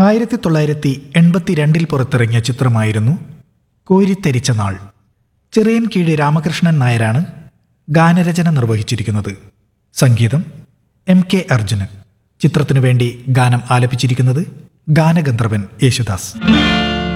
1982 പുറത്തിറങ്ങിയ ചിത്രമായിരുന്നു കോരിത്തരിച്ച നാൾ. ചിറയൻ കീഴ് രാമകൃഷ്ണൻ നായരാണ് ഗാനരചന നിർവഹിച്ചിരിക്കുന്നത്. സംഗീതം MK അർജുനൻ. ചിത്രത്തിനു വേണ്ടി ഗാനം ആലപിച്ചിരിക്കുന്നത് ഗാനഗന്ധർവൻ യേശുദാസ്.